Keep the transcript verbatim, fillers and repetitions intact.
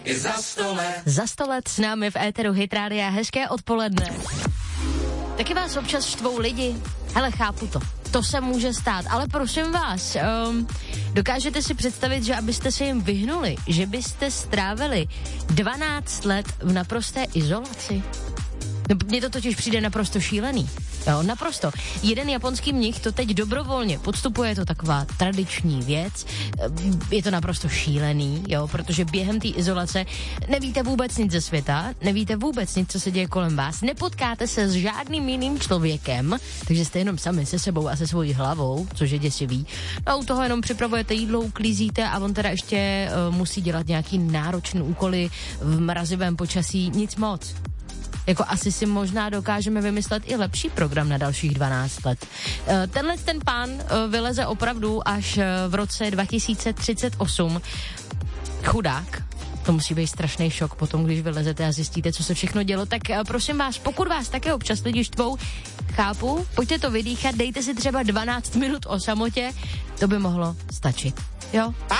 I za sto let. Za sto let s námi v éteru Hit Rádia. Hezké odpoledne. Taky vás občas štvou lidi? Hele, chápu to. To se může stát, ale prosím vás, um, dokážete si představit, že abyste se jim vyhnuli, že byste strávili dvanáct let v naprosté izolaci? No, mně to totiž přijde naprosto šílený. Jo, naprosto. Jeden japonský mnich to teď dobrovolně podstupuje, je to taková tradiční věc. Je to naprosto šílený, jo, protože během té izolace nevíte vůbec nic ze světa, nevíte vůbec nic, co se děje kolem vás, nepotkáte se s žádným jiným člověkem, takže jste jenom sami se sebou a se svojí hlavou, což je děsivý. No, u toho jenom připravujete jídlo, uklízíte a on teda ještě uh, musí dělat nějaký náročný úkoly v mrazivém počasí, nic moc. Jako asi si možná dokážeme vymyslet i lepší program na dalších dvanáct let. Tenhle ten pán vyleze opravdu až v roce dva tisíce třicet osm. Chudák. To musí být strašný šok potom, když vylezete a zjistíte, co se všechno dělo. Tak prosím vás, pokud vás také občas lidi štvou, chápu, pojďte to vydýchat, dejte si třeba dvanáct minut o samotě, to by mohlo stačit. Jo?